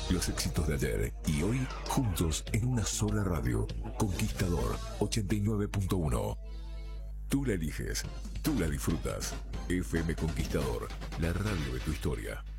Los éxitos de ayer y hoy juntos en una sola radio. Conquistador 89.1. Tú la eliges, tú la disfrutas. FM Conquistador, la radio de tu historia.